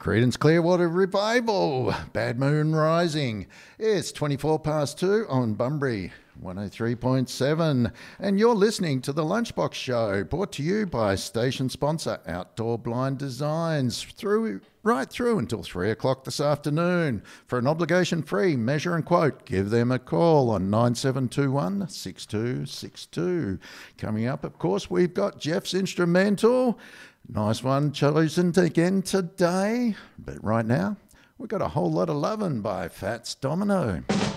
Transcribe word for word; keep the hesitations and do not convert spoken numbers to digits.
Creedence Clearwater Revival, Bad Moon Rising. It's twenty-four past two on Bunbury one oh three point seven, and you're listening to The Lunchbox Show, brought to you by station sponsor Outdoor Blind Designs, through right through until three o'clock this afternoon. For an obligation-free measure and quote, give them a call on nine seven two one, six two six two. Coming up, of course, we've got Jeff's Instrumental. Nice one chosen again today. But right now, we've got a whole lot of lovin' by Fats Domino.